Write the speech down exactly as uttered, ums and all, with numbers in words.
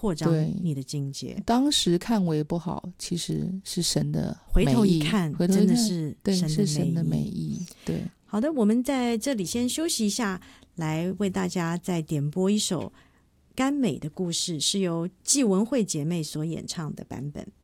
扩张你的境界。 当时看为不好，其实是神的美意， 回头一看回头一看真的是对神的是神的美意美意。对， 好的，我们在这里先休息一下，来为大家再点播一首甘美的故事，是由纪文慧姐妹所演唱的版本。